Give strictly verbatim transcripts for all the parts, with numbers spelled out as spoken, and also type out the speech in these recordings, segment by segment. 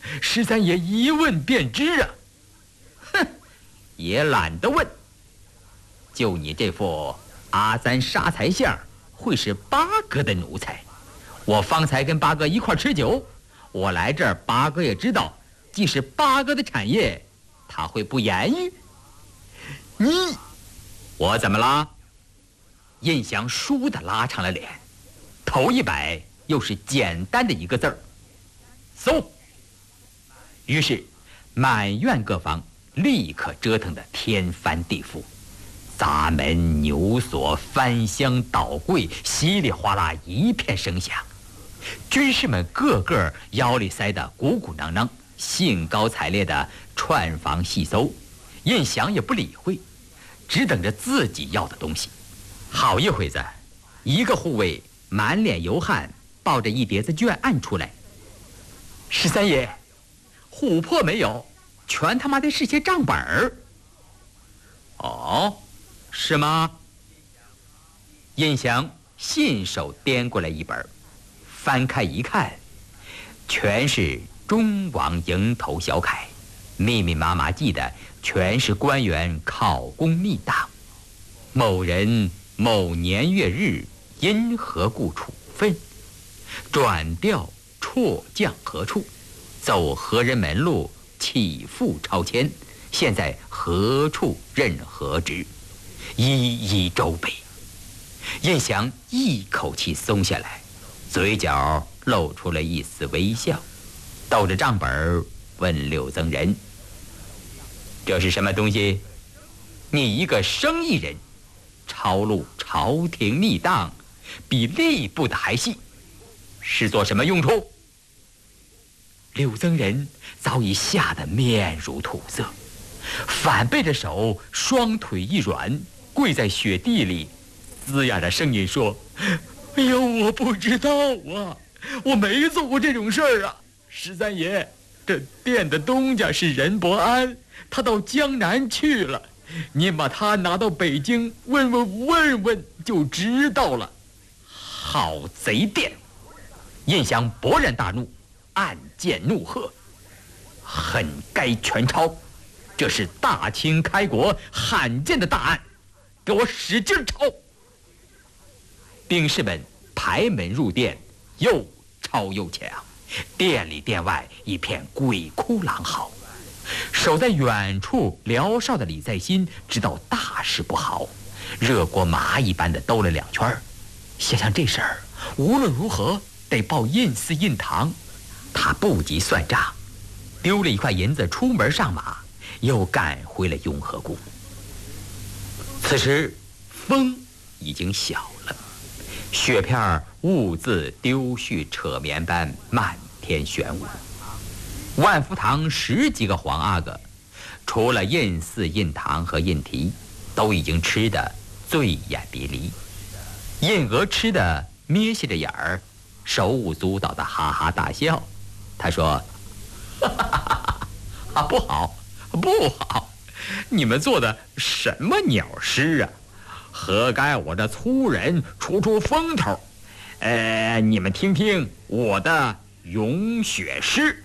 十三爷一问便知啊。 哼，也懒得问。就你这副阿三杀财相，会是八哥的奴才。我方才跟八哥一块吃酒，我来这儿，八哥也知道，既是八哥的产业，他会不言语。 你， 我怎么了？印祥倏地拉长了脸，头一摆，又是简单的一个字儿：搜。于是，满院各房立刻折腾得天翻地覆，砸门、扭锁、翻箱倒柜，稀里哗啦一片声响。军士们个个腰里塞得鼓鼓囊囊，兴高采烈地串房细搜。印祥也不理会，只等着自己要的东西。好一会子，一个护卫满脸油汗，抱着一叠子卷案出来。 十三爷，琥珀没有，全他妈的是些账本儿。 哦，是吗？印祥信手掂过来一本，翻开一看，全是中王蝇头小楷，密密麻麻记的全是官员考功密档，某人某年月日因何故处分，转调辍降何处，走何人门路，起复超迁，现在何处任何职，一一周备。印祥一口气松下来，嘴角露出了一丝微笑，逗着账本问柳增仁：“这是什么东西？你一个生意人，抄录朝廷密档，比吏部的还细，是做什么用处？”柳增仁早已吓得面如土色，反背着手，双腿一软，跪在雪地里，嘶哑着声音说：“ 哎呦，我不知道啊，我没做过这种事儿啊。十三爷，这店的东家是任伯安，他到江南去了，您把他拿到北京问问问问就知道了。” 好贼店！印祥勃然大怒，暗箭怒喝：“恨该全抄！这是大清开国罕见的大案，给我使劲抄！”兵士们排门入店，又抄又抢，店里店外一片鬼哭狼嚎。守在远处辽少的李在新知道大事不好，热锅蚂蚁般的兜了两圈，想想这事儿无论如何得报印司印堂，他不及算账，丢了一块银子出门上马，又赶回了雍和宫。此时风已经小了，雪片兀自丢絮扯棉般漫天旋舞。万福堂十几个黄阿哥，除了印四、印堂和印提，都已经吃得醉眼别离。印娥吃得眯斜着眼儿，手舞足蹈的哈哈大笑。他说：“哈哈哈哈，不好，不好！你们做的什么鸟诗啊？何该我这粗人出出风头？呃，你们听听我的咏雪诗。”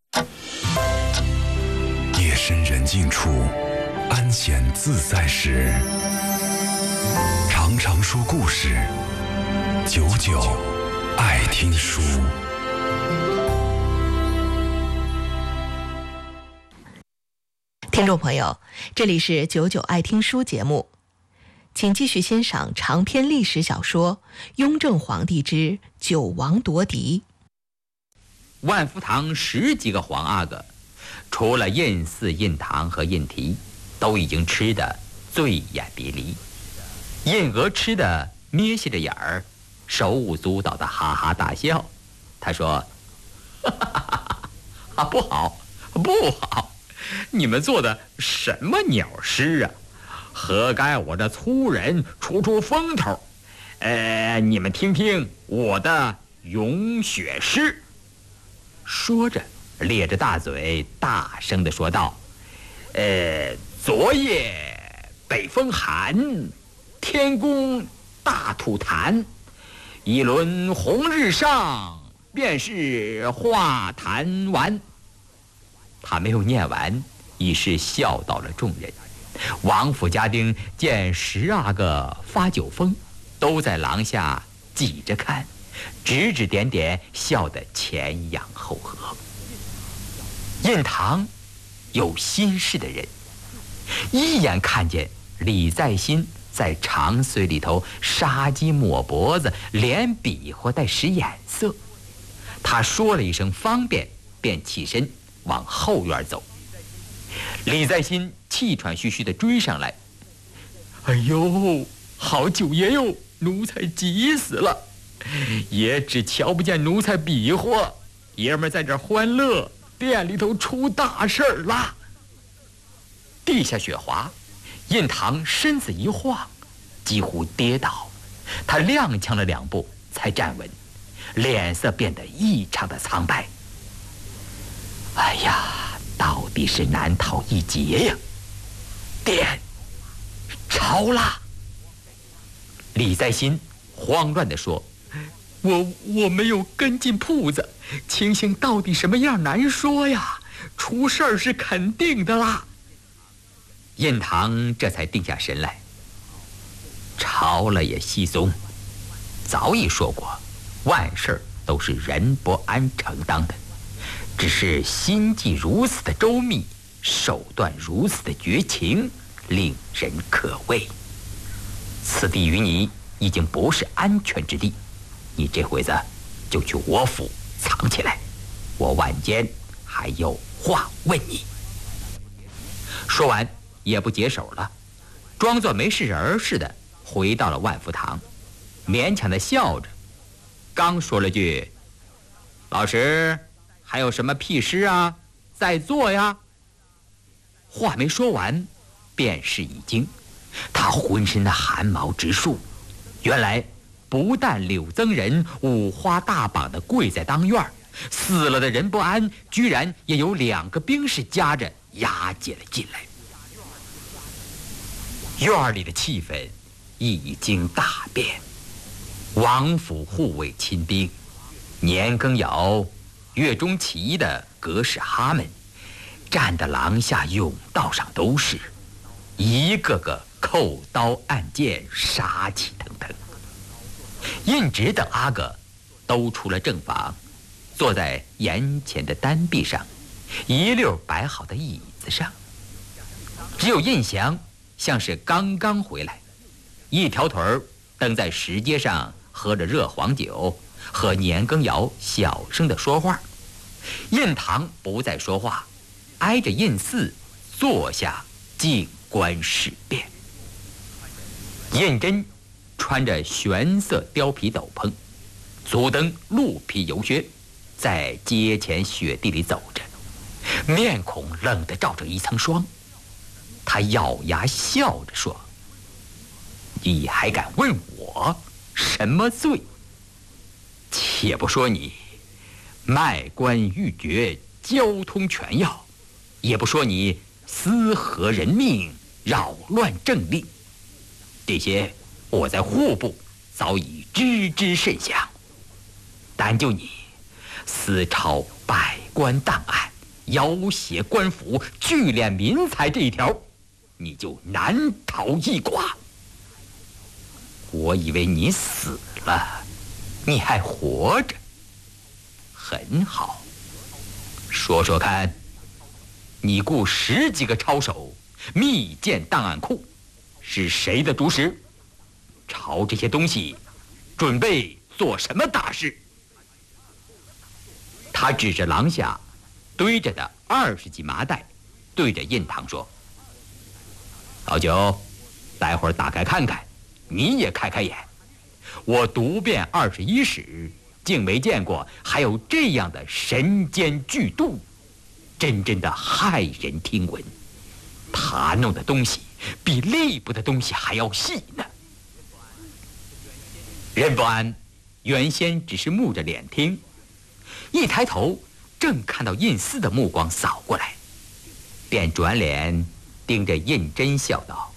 夜深人静处，安闲自在时，常常说故事，久久爱听书。 听众朋友，这里是九九爱听书节目，请继续欣赏长篇历史小说《雍正皇帝之九王夺嫡》。 万福堂十几个黄阿哥，除了印四、印堂和印提，都已经吃得醉眼别离。印娥吃得眯斜着眼儿，手舞足蹈的哈哈大笑。他说：“哈哈哈哈，不好，不好！你们做的什么鸟诗啊？何该我这粗人出出风头？呃，你们听听我的咏雪诗。”说着，咧着大嘴，大声地说道：“呃，昨夜北风寒，天公大吐痰，一轮红日上，便是画坛完。 他没有念完，已是笑倒了众人。王府家丁见十二个发酒疯，都在廊下挤着看，指指点点，笑得前仰后合。印堂有心事的人，一眼看见李在新在长隧里头杀鸡抹脖子，连比划带使眼色。他说了一声方便，便起身往后院走。李在新气喘吁吁地追上来：“ 哎呦，好九爷哟，奴才急死了！爷只瞧不见奴才比划，爷们在这欢乐，店里头出大事儿啦！” 地下雪滑，印堂身子一晃，几乎跌倒。他踉跄了两步才站稳，脸色变得异常的苍白。哎呀，到底是难逃一劫呀！店抄了！李在新慌乱地说：“ 我我没有跟进铺子，情形到底什么样难说呀，出事儿是肯定的啦。” 印堂这才定下神来，抄了也稀松，早已说过，万事都是任伯安承当的，只是心计如此的周密，手段如此的绝情，令人可畏。此地与你已经不是安全之地，你这回子就去我府藏起来，我晚间还有话问你。说完也不解手了，装作没事人似的回到了万福堂，勉强的笑着，刚说了句：“老师，还有什么屁事啊？在做呀。”话没说完，便是已经，他浑身的汗毛直竖。原来不但柳增仁五花大绑的跪在当院，死了的任伯安居然也有两个兵士夹着押解了进来。院里的气氛已经大变，王府护卫亲兵，年羹尧、岳钟琪的格式哈们，站的廊下甬道上都是，一个个扣刀按剑，杀气腾腾。印直等阿哥都出了正房，坐在檐前的单壁上，一溜摆好的椅子上。只有印祥像是刚刚回来，一条腿儿蹬在石阶上，喝着热黄酒，和年羹尧小声的说话。印堂不再说话，挨着印四坐下，静观事变。胤禛穿着玄色貂皮斗篷，足蹬鹿皮油靴，在街前雪地里走着，面孔冷得罩着一层霜。他咬牙笑着说：“你还敢问我什么罪？且不说你卖官鬻爵，交通权要，也不说你私合人命，扰乱政令，这些我在户部早已知之甚详。单就你私抄百官档案，要挟官府，聚敛民财这一条，你就难逃一剐。我以为你死了，你还活着，很好。说说看，你雇十几个抄手，密建档案库，是谁的主使？抄这些东西，准备做什么大事？”他指着廊下堆着的二十几麻袋，对着印堂说：“老九，待会儿打开看看，你也开开眼。我读遍二十一史，竟没见过还有这样的神奸巨妒，真真的骇人听闻。他弄的东西比吏部的东西还要细呢。”任伯安原先只是木着脸听，一抬头正看到印四的目光扫过来，便转脸盯着胤禛笑道：“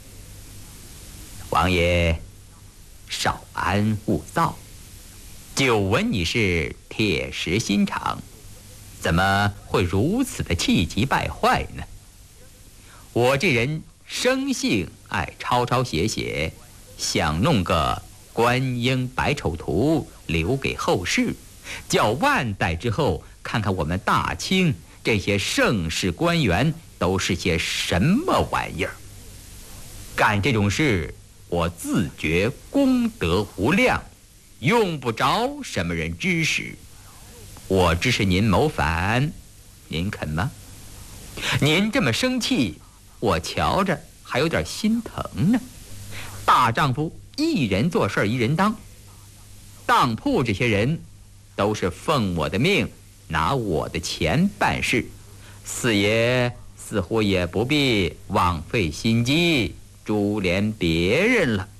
王爷少安勿躁，久闻你是铁石心肠， 怎么会如此的气急败坏呢？我这人生性爱抄抄写写，想弄个观音百丑图留给后世，叫万代之后看看我们大清这些盛世官员都是些什么玩意儿。干这种事，我自觉功德无量，用不着什么人指使。我支持您谋反，您肯吗？您这么生气，我瞧着还有点心疼呢。大丈夫一人做事一人当，当铺这些人都是奉我的命，拿我的钱办事，四爷似乎也不必枉费心机株连别人了。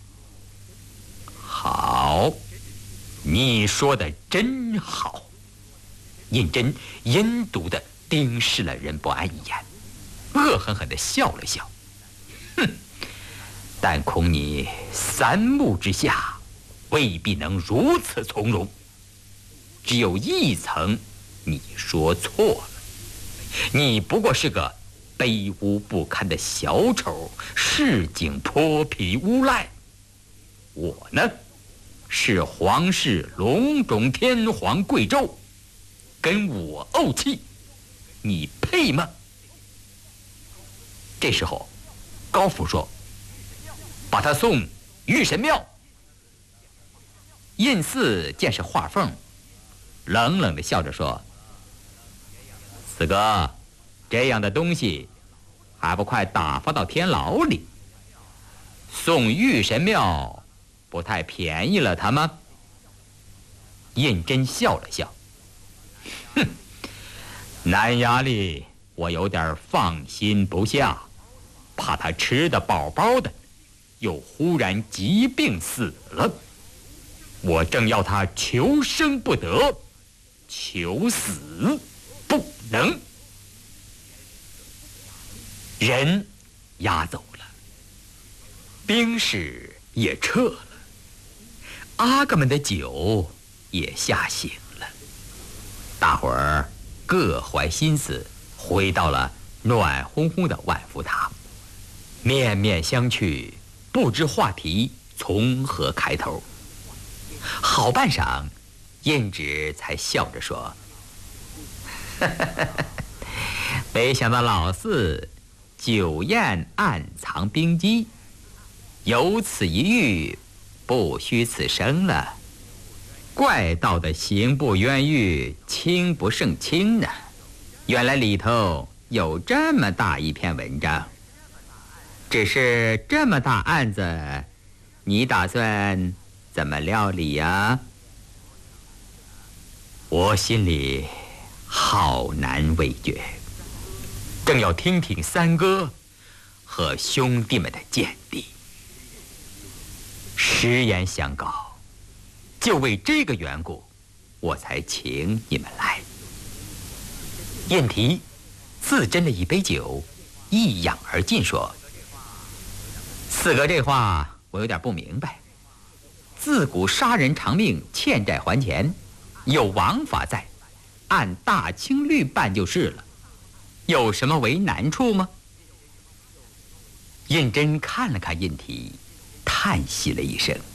好，你说的真好。胤禛阴毒地盯视了任伯安一眼，恶狠狠地笑了笑，哼，但恐你三目之下未必能如此从容。只有一层你说错了，你不过是个卑污不堪的小丑，市井泼皮无赖。我呢，是皇室隆中天皇贵胄，跟我怄气，你配吗？这时候高福说：“把他送御神庙。”胤祀见是画凤，冷冷地笑着说：“四哥，这样的东西还不快打发到天牢里？送御神庙不太便宜了他吗？”胤禛笑了笑，哼，南衙里我有点放心不下，怕他吃得饱饱的，又忽然疾病死了，我正要他求生不得，求死不能。人押走了，兵士也撤了，阿哥们的酒也下醒了，大伙儿各怀心思，回到了暖烘烘的万福堂，面面相觑，不知话题从何开头。好半晌，胤脂才笑着说：“没想到老四酒宴暗藏兵机，有此一遇，不虚此生了。怪道的刑部冤狱轻不胜轻呢，原来里头有这么大一篇文章。只是这么大案子，你打算怎么料理呀？”我心里好难为决，正要听听三哥和兄弟们的见地。实言相告，就为这个缘故，我才请你们来。胤禔自斟了一杯酒，一仰而尽说：“四哥这话我有点不明白。自古杀人偿命，欠债还钱，有王法在，按大清律办就是了，有什么为难处吗？”胤禛看了看胤禔，叹息了一声：“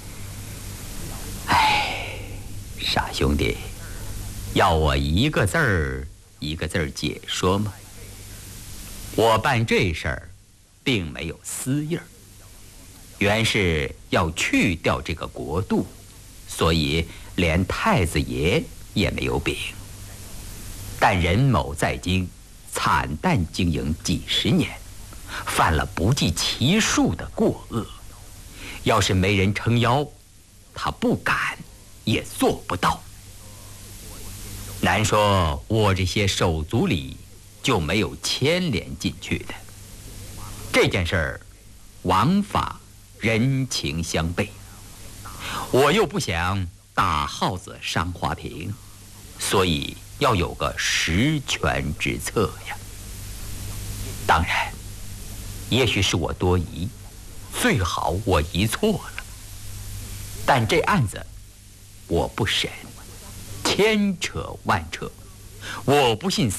哎，傻兄弟，要我一个字儿一个字儿解说吗？我办这事儿并没有私意儿，原是要去掉这个国度，所以连太子爷也没有禀。但任某在京惨淡经营几十年，犯了不计其数的过恶，要是没人撑腰，他不敢也做不到。难说我这些手足里就没有牵连进去的。这件事儿，王法人情相悖，我又不想打耗子伤花瓶，所以要有个十全之策呀。当然，也许是我多疑，最好我疑错了，但这案子我不审，牵扯万扯， 我不信